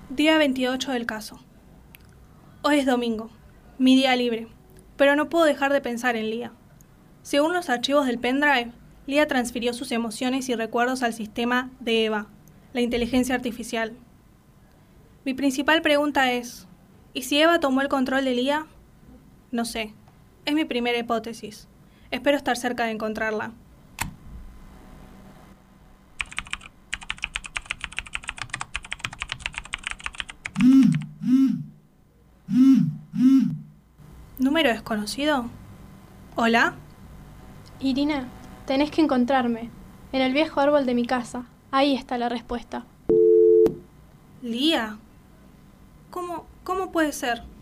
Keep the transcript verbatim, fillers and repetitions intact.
Día veintiocho del caso. Hoy es domingo, mi día libre, pero no puedo dejar de pensar en Lía. Según los archivos del pendrive, Lía transfirió sus emociones y recuerdos al sistema de Eva, la inteligencia artificial. Mi principal pregunta es, ¿y si Eva tomó el control de Lía? No sé, es mi primera hipótesis. Espero estar cerca de encontrarla. ¿Número desconocido? ¿Hola? Irina, tenés que encontrarme. En el viejo árbol de mi casa. Ahí está la respuesta. ¿Lía? ¿Cómo, cómo puede ser?